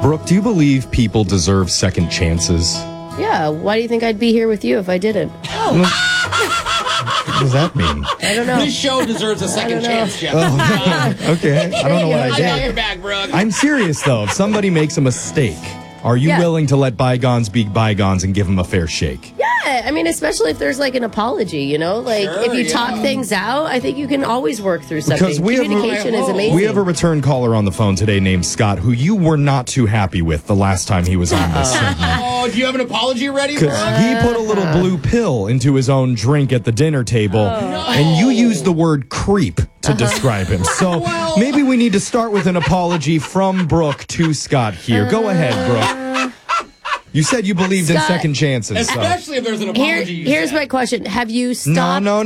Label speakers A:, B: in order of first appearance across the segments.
A: Brooke, do you believe people deserve second chances?
B: Yeah, why do you think I'd be here with you if I didn't?
A: What does that mean?
B: I don't know.
C: This show deserves a second chance, Jeff.
A: Okay, I don't know what I
C: I got your
A: did.
C: back, Brooke.
A: I'm serious, though. If somebody makes a mistake, are you willing to let bygones be bygones and give them a fair shake?
B: Yeah, I mean, especially if there's like an apology, you know? Like,
C: Sure,
B: if you talk things out, I think you can always work through something.
A: Because
B: Communication is amazing.
A: We have a return caller on the phone today named Scott, who you were not too happy with the last time he was on this segment.
C: Oh, do you have an apology ready, Brooke?
A: Because he put a little blue pill into his own drink at the dinner table, and you used the word creep to describe him. So maybe we need to start with an apology from Brooke to Scott here. Go ahead, Brooke. You said you believed in
B: Scott,
A: second chances.
C: Especially if there's an apology.
B: Here's my question. Have you stopped?
A: No.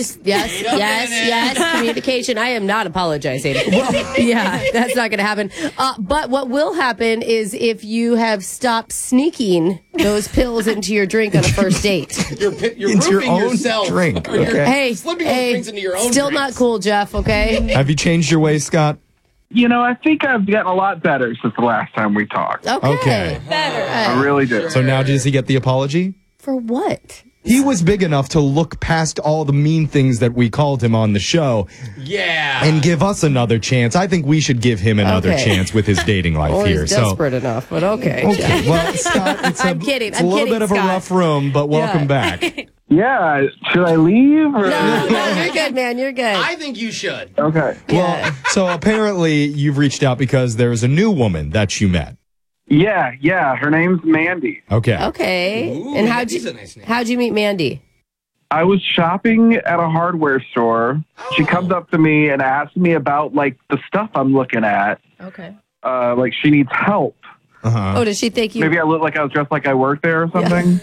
B: Yes. Communication. I am not apologizing. Yeah, that's not going to happen. But what will happen is if you have stopped sneaking those pills into your drink on a first date.
C: You're
A: Into your
C: roofing
A: own
C: yourself.
A: drink,
C: You're
A: okay.
B: Hey,
C: slipping those drinks into your own
B: still
C: drinks.
B: not cool, Jeff, okay?
A: Have you changed your ways, Scott?
D: You know, I think I've gotten a lot better since the last time we talked.
A: Okay.
D: I really do.
A: So now does he get the apology?
B: For what?
A: He was big enough to look past all the mean things that we called him on the show
C: Yeah.
A: and give us another chance. I think we should give him another
B: Okay.
A: chance with his dating life
B: Or
A: here.
B: he's desperate enough, but okay.
A: Okay, well, Scott, it's
B: I'm kidding.
A: It's a little bit of a rough room, but welcome back.
D: Yeah, should I leave? Or?
B: No, you're good, man. You're good.
C: I think you should.
D: Okay.
A: Well, so apparently you've reached out because there's a new woman that you met.
D: Yeah. Her name's Mandy.
A: Okay.
B: Okay.
C: Ooh,
B: And
C: Mandy's a nice name.
B: how'd you meet Mandy?
D: I was shopping at a hardware store. She comes up to me and asks me about, like, the stuff I'm looking at.
B: Okay.
D: Like, she needs help.
A: Uh-huh.
B: Oh, does she think you?
D: Maybe I look like I was dressed like I worked there or something.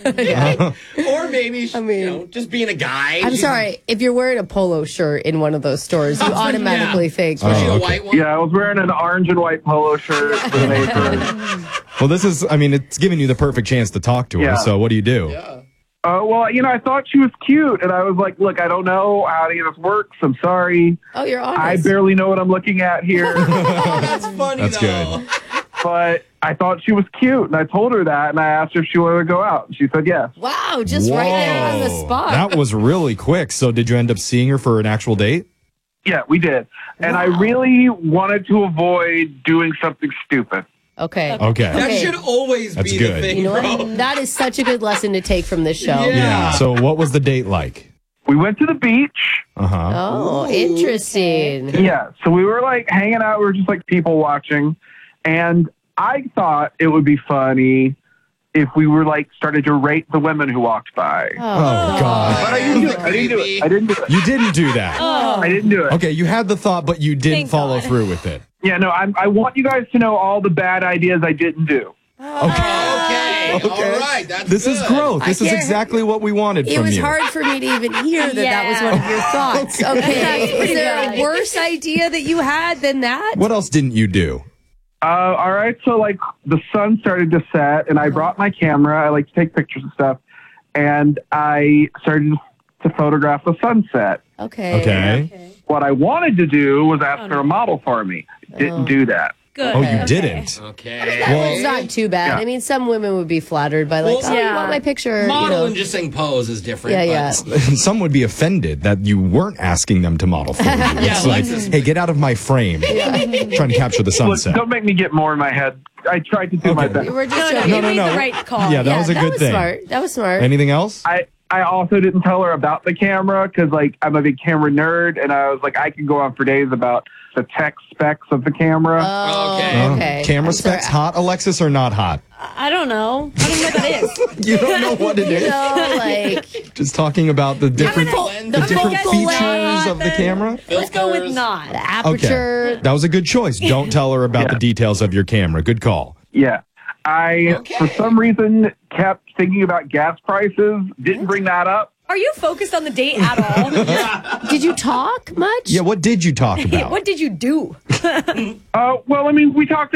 C: Or maybe, just being a guy.
B: I'm sorry. If you're wearing a polo shirt in one of those stores, you automatically think.
C: Especially
A: Oh,
C: a
A: okay.
C: white one.
D: Yeah, I was wearing an orange and white polo shirt with an apron.
A: Well, it's giving you the perfect chance to talk to her.
D: Yeah.
A: So what do you do?
C: Yeah.
D: Well, I thought she was cute, and I was like, look, I don't know how any of this works. I'm sorry.
B: Oh, you're honest.
D: I barely know what I'm looking at here.
C: Oh, that's funny,
A: That's
C: though.
A: good.
D: But I thought she was cute, and I told her that, and I asked her if she wanted to go out. And she said yes.
B: Wow, just right there on the
A: Whoa.
B: spot.
A: That was really quick. So did you end up seeing her for an actual date?
D: Yeah, we did. And I really wanted to avoid doing something stupid.
B: Okay.
A: Okay.
C: That
B: Okay.
C: should always
A: That's
C: be
A: good.
C: the thing,
B: You know
C: bro.
B: what? That is such a good lesson to take from this show.
C: Yeah.
A: So what was the date like?
D: We went to the beach.
A: Uh-huh.
B: Oh, interesting.
D: Yeah, so we were like hanging out. We were just like people watching. And I thought it would be funny if we were like started to rate the women who walked by.
A: Oh, God.
D: But I didn't do it. I didn't do it.
A: You didn't do that.
D: I didn't do it.
A: Okay, you had the thought, but you didn't
E: Thank
A: follow
E: God.
A: through with it.
D: Yeah, no, I want you guys to know all the bad ideas I didn't do.
C: Okay.
A: Okay.
C: All right. That's
A: This is
C: good.
A: growth. This is
B: can't-
A: exactly what we wanted
B: It
A: from
B: was
A: you.
B: hard for me to even hear that was one of your thoughts. Okay. Is there a worse idea that you had than that?
A: What else didn't you do?
D: All right, so like the sun started to set, and I brought my camera. I like to take pictures and stuff, and I started to photograph the sunset.
B: Okay.
A: Okay.
D: What I wanted to do was ask her to model for me. Didn't do that.
E: Good.
A: Oh, you didn't.
C: Okay.
B: It's not too bad.
D: Yeah.
B: I mean, some women would be flattered by like,
C: Well,
B: oh, you
E: yeah.
B: want my picture?
C: Model
B: you know.
C: and just saying pose is different.
B: Yeah,
C: but-
A: Some would be offended that you weren't asking them to model for you. It's like,
C: Alexis-
A: hey, get out of my frame. Trying to capture the
D: Look,
A: sunset.
D: don't make me get more in my head. I tried to do my
A: Okay.
D: best.
B: We're just
E: No,
B: joking.
E: you made the right call.
A: Yeah, that was a good thing.
B: Smart. That was smart.
A: Anything else?
D: I also didn't tell her about the camera because, like, I'm a big camera nerd, and I was like, I could go on for days about the tech specs of the camera.
B: Oh,
C: Okay.
B: okay.
A: Camera
B: I'm sorry.
A: specs hot, Alexis, or not hot?
E: I don't know. I don't know what that is.
A: You don't know what it is.
B: No, like
A: Just talking about the different,
C: The
A: the different
E: focal
A: features
E: length.
A: of the camera.
E: Let's go with
C: Filters.
E: not.
B: the aperture.
A: That was a good choice. Don't tell her about
D: Yeah.
A: the details of your camera. Good call.
D: Yeah. I, for some reason, kept thinking about gas prices. Didn't bring that up.
E: Are you focused on the date at all?
B: Did you talk much?
A: Yeah, what did you talk about?
E: What did you do?
D: Well, I mean, we talked